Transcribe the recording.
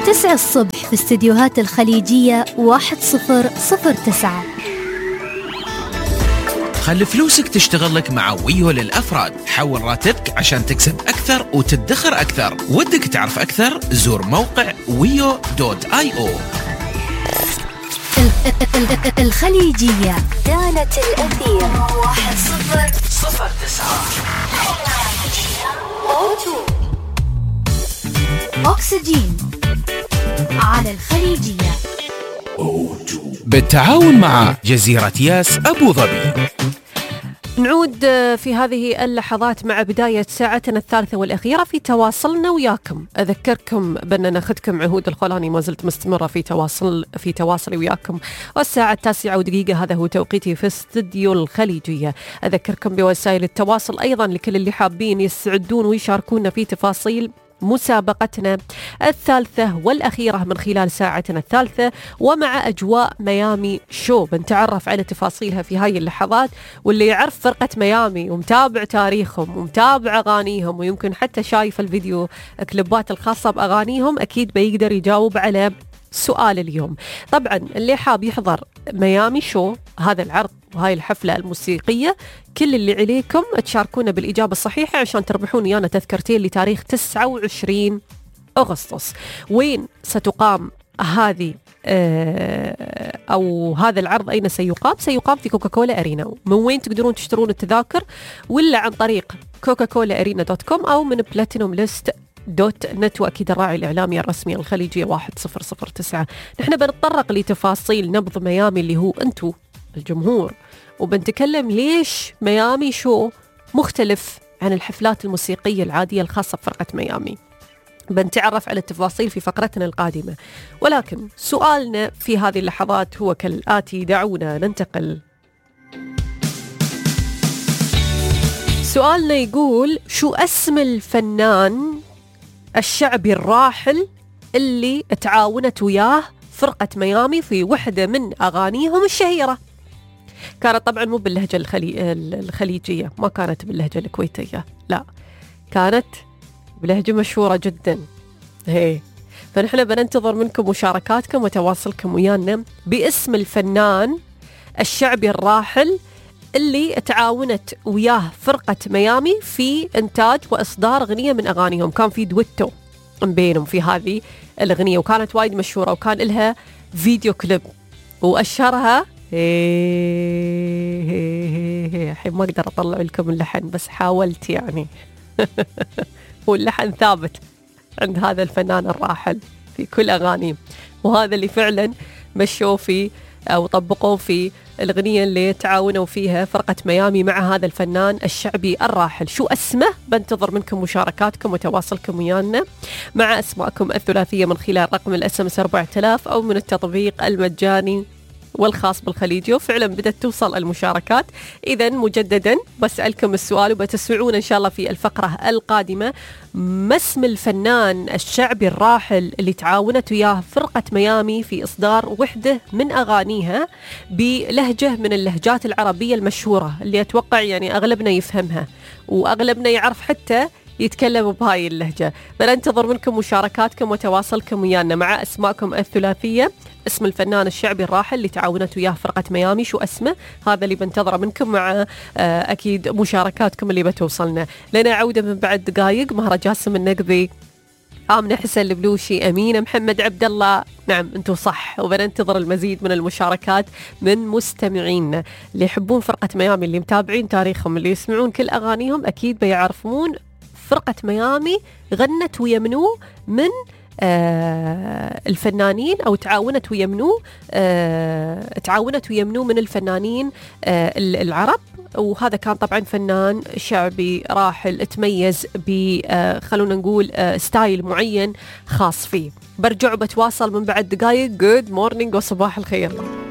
9 الصبح في استديوهات الخليجية 1009. خلي فلوسك تشتغل لك مع ويو للأفراد. حول راتبك عشان تكسب أكثر وتدخر أكثر. ودك تعرف أكثر؟ زور موقع wio.io. الخليجية دانة الأثير 1009. أكسجين على الخليجية بالتعاون مع جزيرة ياس أبو ظبي. نعود في هذه اللحظات مع بداية ساعتنا الثالثة والأخيرة في تواصلنا وياكم. أذكركم بأننا أخذكم عهود الخولاني ما زلت مستمرة في تواصلي وياكم، والساعة 9:01 هذا هو توقيتي في استديو الخليجية. أذكركم بوسائل التواصل أيضا لكل اللي حابين يستعدون ويشاركونا في تفاصيل مسابقتنا الثالثة والأخيرة من خلال ساعتنا الثالثة، ومع أجواء ميامي شو بنتعرف على تفاصيلها في هاي اللحظات. واللي يعرف فرقة ميامي ومتابع تاريخهم ومتابع أغانيهم ويمكن حتى شايف الفيديو كليبات الخاصة بأغانيهم أكيد بيقدر يجاوب على سؤال اليوم. طبعا اللي حاب يحضر ميامي شو هذا العرض وهاي الحفلة الموسيقية، كل اللي عليكم تشاركونا بالإجابة الصحيحة عشان تربحون ويانا تذكرتين لتاريخ 29 أغسطس. وين ستقام هذه أو هذا العرض؟ أين سيقام؟ سيقام في كوكاكولا أرينا. من وين تقدرون تشترون التذاكر؟ ولا عن طريق coca-cola-arena.com أو من platinumlist.net، وأكيد الراعي الإعلامي الرسمي الخليجية 1009. نحن بنتطرق لتفاصيل نبض ميامي اللي هو أنتو الجمهور، وبنتكلم ليش ميامي شو مختلف عن الحفلات الموسيقية العادية الخاصة بفرقة ميامي. بنتعرف على التفاصيل في فقرتنا القادمة، ولكن سؤالنا في هذه اللحظات هو كالآتي. دعونا ننتقل. سؤالنا يقول: شو اسم الفنان الشعبي الراحل اللي تعاونت وياه فرقة ميامي في وحدة من أغانيهم الشهيرة؟ كانت طبعا مو باللهجة الخليجية، ما كانت باللهجة الكويتية، لا كانت بلهجة مشهورة جدا. فنحن بننتظر منكم مشاركاتكم وتواصلكم ويانا باسم الفنان الشعبي الراحل اللي تعاونت وياه فرقة ميامي في إنتاج وإصدار أغنية من أغانيهم. كان في دويتو بينهم في هذه الأغنية وكانت وايد مشهورة وكان لها فيديو كليب وأشهرها الحين ما أقدر أطلع لكم اللحن بس حاولت يعني. واللحن ثابت عند هذا الفنان الراحل في كل أغانيه، وهذا اللي فعلا مشوا فيه أو طبقوا في الأغنية اللي تعاونوا فيها فرقة ميامي مع هذا الفنان الشعبي الراحل. شو اسمه؟ بنتظر منكم مشاركاتكم وتواصلكم ويانا مع أسماءكم الثلاثية من خلال رقم الSMS 4000 أو من التطبيق المجاني والخاص بالخليجي. وفعلا بدأت توصل المشاركات. إذن مجددا بسألكم السؤال وبتسمعون إن شاء الله في الفقرة القادمة ما اسم الفنان الشعبي الراحل اللي تعاونت وياه فرقة ميامي في إصدار وحدة من أغانيها بلهجة من اللهجات العربية المشهورة اللي أتوقع يعني أغلبنا يفهمها وأغلبنا يعرف حتى يتكلموا بهاي اللهجة. بننتظر منكم مشاركاتكم وتواصلكم ويانا مع أسماءكم الثلاثية. اسم الفنان الشعبي الراحل اللي تعاونت وياه فرقة ميامي شو اسمه؟ هذا اللي بنتظره منكم مع أكيد مشاركاتكم اللي بتوصلنا. لنا عودة من بعد دقايق. مهرة جاسم النقبي، آمنة حسن البلوشي، أمينة محمد عبد الله. نعم أنتوا صح. وبننتظر المزيد من المشاركات من مستمعينا اللي يحبون فرقة ميامي، اللي متابعين تاريخهم، اللي يسمعون كل أغانيهم أكيد بيعرفون فرقة ميامي غنت ويا منو من الفنانين أو تعاونت ويا منو من الفنانين العرب. وهذا كان طبعا فنان شعبي راحل تميز خلونا نقول ستايل معين خاص فيه. برجع بتواصل من بعد دقايق. جود مورنينج وصباح الخير.